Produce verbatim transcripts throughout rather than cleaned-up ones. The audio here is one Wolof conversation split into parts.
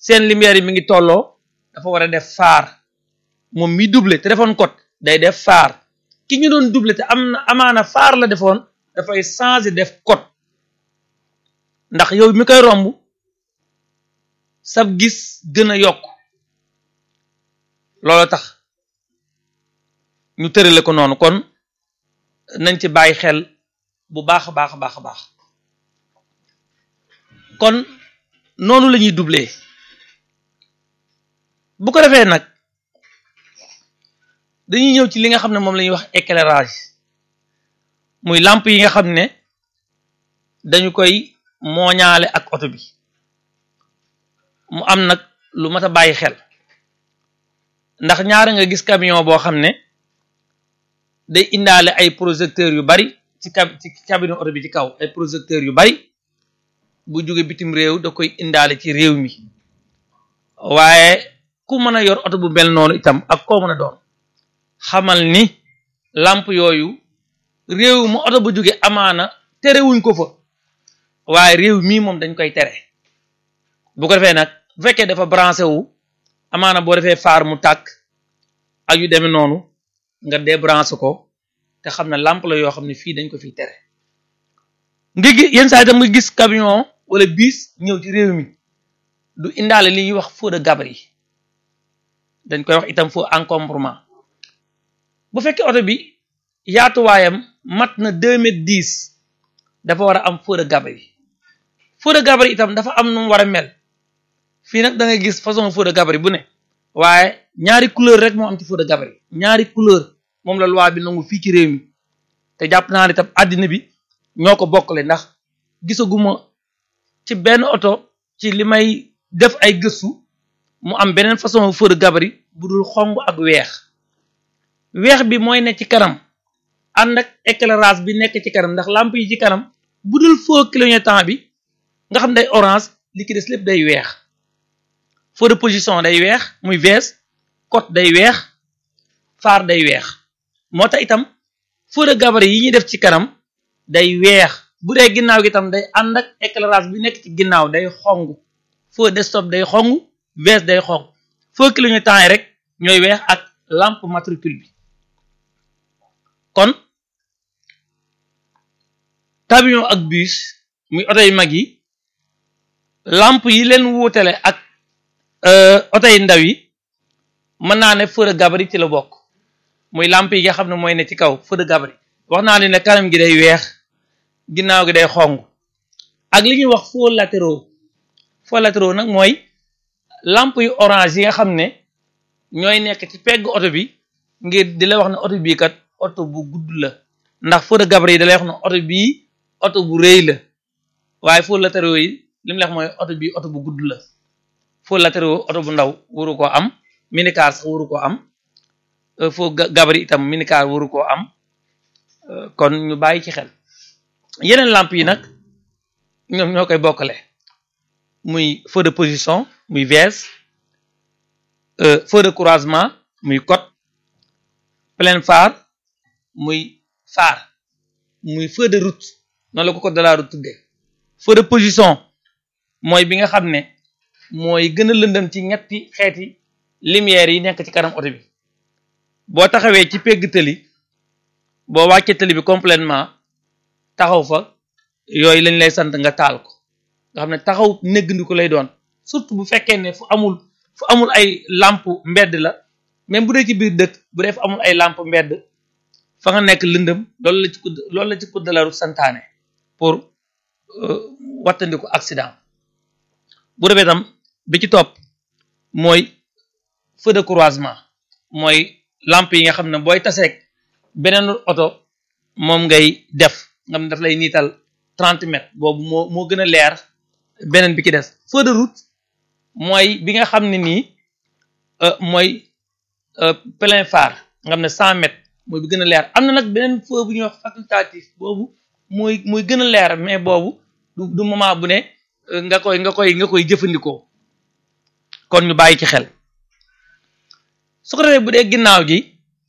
seen lumière yi mi ngi tolloo dafa war a def phare moom mi doublé te defoon code day def phare ki ñu doon doublé te am na amaana phare la defoon dafay changer def code ndax yow mi koy romb sab gis gën a yokk loolu tax ñu tërale ko noonu kon nañ ci bàyyi xel bu baax a baax a baax a baax kon noonu la ñuy doubler bu ko defee nag dañuy ñëw ci li nga xam ne moom la ñuy wax éclairage muy lampe yi nga xam ne dañu koy mooñaale ak oto bi mu am nag lu mat a bàyyi xel ndax ñaara nga gis camion boo xam ne day indaale ay projecteurs yu bari ci cab ci cabine oto bi ci kaw ay projecteurs yu bari bu jóge bitim réew da koy indaale ci réew mi waaye ku mën a yor oto bu mel noonu itam ak koo mën a doon xamal ni lampe yooyu réew mu oto bu jóge amaana terewuñ ko fa waaye réew mii moom dañ koy tere bu ko defee nag bu fekkee dafa branché wu amaana boo defee phare mu tàkk ak yu demee noonu nga débranché ko te xam ne lampe la yoo xam ne fii dañ ko fiy tere nga gis yenn saa itam nga gis camion wala bus ñëw ci réew mi du indaale li ñuy wax feu de gabarit dañ koy wax itam feu encombrement bu fekkee oto bi yaatuwaayam mat na deux mètres dix dafa war a am feu de gabarit feu de gabarit itam dafa am nu mu war a mel fii nag da nga gis façon feu de gabarit bu ne waaye ñaari couleur rek moo am ci feu de gabarit ñaari couleur moom la loi bi nangu fii ci réew mi te jàpp naa ne itam àddina bi ñoo ko bokkale ndax gisaguma ci benn oto ci li may def ay gëstu mu am beneen façon feu de gabarit bu dul xong ak weex weex bi mooy ne ci kanam ànd ak éclairage bi nekk ci kanam ndax lampe yi ci kanam bu dul feu clignotant bi nga xam day orange li ki des lépp day weex feu de position day weex muy vert code day weex phare day weex moo tax itam feu de gabarit yi ñuy def ci kanam day weex bu dee ginnaaw gi itam day ànd ak éclairage bi nekk ci ginnaaw day xong feu de stop day xong vert day xong feu clignotant yi rek ñooy weex ak lampe matricule bi kon camion ak bus muy oto yu mag yi lampe yi leen wuutale ak oto yu ndaw yi mën naa ne feu de gabarit ci la bokk muy lampe yi nga xam ne mooy ne ci kaw feu de gabarit wax naa leen ne kanam gi day weex ginnaaw gi day xong ak li ñuy wax feux latéraux feux latéraux nag mooy lampe yu orange yi nga xam ne ñooy nekk ci pegg oto bi ngir di la wax ne oto bii kat oto bu gudd la ndax feu de gabarit yi da lay wax ne oto bii oto bu rëy la waaye feux latéraux yi li mu la wax mooy oto bii oto bu gudd la feux latéraux oto bu ndaw waru koo am minicar sax waru koo am feux gabarit itam minicar waru koo am kon ñu bàyyi ci xel yeneen lampe yi nag ñoom ñoo koy bokkale muy feu de position muy vert feu de croisement muy code plein phare muy phare muy feu de route noonu la ko code de la route tuddee feu de position mooy bi nga xam ne mooy gën a lëndëm ci ñetti xeeti lumière yi nekk ci kanam oto bi boo taxawee ci pegg tëli boo wàccee tëli bi complètement taxaw fa yooyu lañ lay sant nga taal ko nga xam ne taxaw néggandiku lay doon surtout bu fekkee ne fu amul fu amul ay lampe mbedd la même bu dee ci biir dëkk bu dee fu amul ay lampe mbedd fa nga nekk lëndëm loolu la ci code loolu la ci code de la route santaane pour wattandiku accident bu defee tam bi ci topp mooy feu de croisement mooy lampe yi nga xam ne booy taseeg beneen oto moom ngay def nga xam ne daf lay niital trente mètres boobu moo moo gën a leer beneen bi ci des feu de route mooy bi nga xam ne nii mooy plein phare nga xam ne cent mètres mooy bi gën a leer am na nag beneen feu bu ñuy wax facultatif boobu mooy mooy gën a leer mais boobu du du moment bu ne nga koy nga koy nga koy jëfandikoo kon ñu bàyyi ci xel su ko defee bu dee ginnaaw gi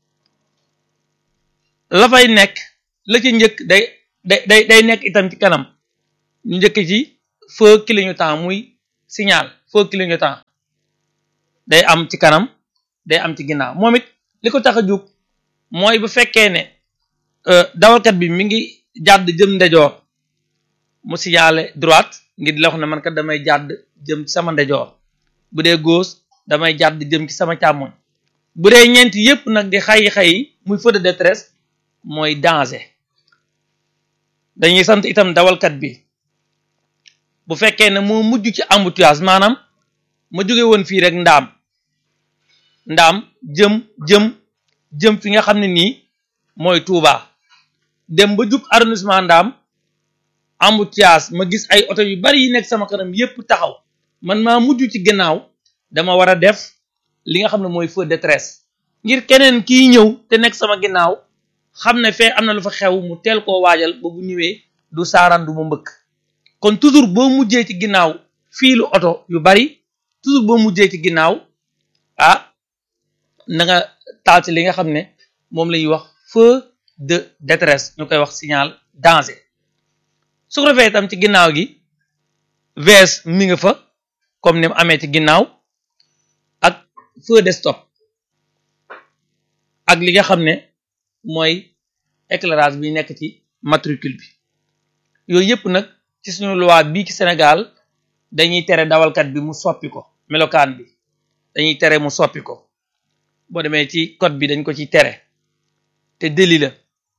la fay nekk la ci njëkk day day day day nekk itam ci kanam ñu njëkk ci feu clignotant muy signal feu clignotant day am ci kanam day am ci ginnaaw moom it li ko tax a jóg mooy bu fekkee ne dawalkat bi mi ngi jàdd jëm ndejoor mu signalé droite ngir di la wax ne man kat damay jàdd jëm ci sama ndejoor bu dee gauche damay jàdd jëm ci sama càmmoñ bu dee ñeenti yépp nag di xayi xayi muy feu de détresse mooy danger dañuy sant itam dawalkat bi bu fekkee ne moo mujj ci embouteillage maanaam ma jóge woon fii rek ndaam ndaam jëm jëm jëm fi nga xam ne nii mooy Touba dem ba jub arrondissement ndaam embouteillage ma gis ay oto yu bari yi nekk sama kanam yépp taxaw man maa mujj ci ginnaaw dama war a def li nga xam ne mooy feu de détresse ngir keneen kiy ñëw te nekk sama ginnaaw xam ne fee am na lu fa xew mu teel koo waajal ba bu ñëwee du saaraan du ma mbëkk kon toujours boo mujjee ci ginnaaw fiilu oto yu bari toujours boo mujjee ci ginnaaw ah na nga taal ci li nga xam ne moom la ñuy wax feu de détresse ñu koy wax signal danger su ko defee itam ci ginnaaw gi vs mi nga fa comme ni mu amee ci ginnaaw ak feu de stop ak li nga xam ne mooy éclairage bi nekk ci matricule bi yooyu yëpp nag ci suñu loi bii ci Sénégal dañuy tere dawalkat bi mu soppi ko melokaan bi dañuy tere mu soppi ko boo demee ci code bi dañ ko ci tere te délit la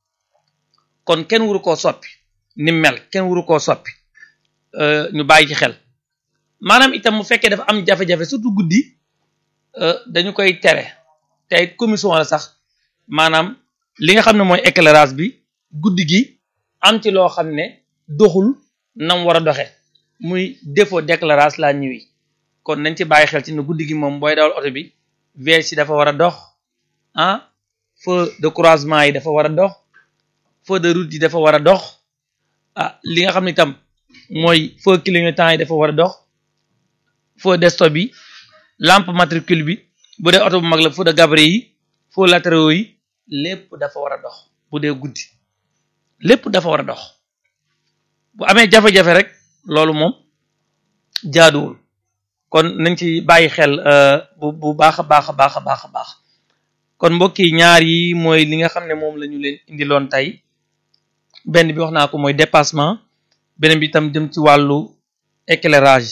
kon kenn waru koo soppi ni mel kenn waru koo soppi ñu bàyyi ci xel maanaam itam mu fekkee dafa am jafe-jafe surtout guddi dañu koy tere te it commission la sax maanaam li nga xam ne mooy éclairage bi guddi gi am ci loo xam ne doxul nam war a doxe muy défaut d'éclairage la nuit kon nañ ci bàyyi xel ci ne guddi gi moom booy dawal oto bi veille yi dafa war a dox ah feu de croisement yi dafa war a dox feu de route yi dafa war a dox ah li nga xam ne itam mooy feu clignotant yi dafa war a dox feu de stop bi lampe matricule bi bu dee oto bu mag la feu de gabarit yi feu latéraux yi lépp dafa war a dox bu dee guddi lépp dafa war a dox bu amee jafe-jafe rek loolu moom jaaduwul kon nañ ci bàyyi xel bu bu baax a baax a baax a baax a baax kon mbokk yi ñaar yi mooy li nga xam ne moom la ñu leen indiloon tey benn bi wax naa ko mooy dépassement beneen bi itam jëm ci wàllu éclairage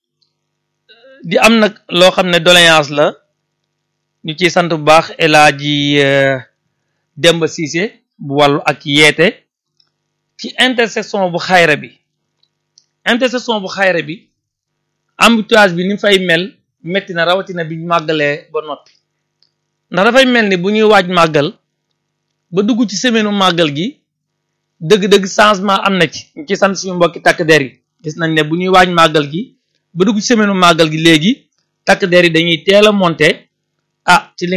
di am nag loo xam ne doléance la ñu ciy sant bu baax El Hadji Demba Cissé bu wàllu ak yeete ci intersection bu xayra bi intersection bu xayra bi embouteillage bi ni fay mel metti na rawatina bi màggalee ba noppi ndax dafay mel ni bu ñuy waaj màggal ba dugg ci semaine màggal gi dëgg-dëgg changement am na ci ñu ci sant suñu mbokki takk der yi gis nañ ne bu ñuy waaj màggal gi ba dugg ci semaine màggal gi léegi takk der yi dañuy teel a monter ah ci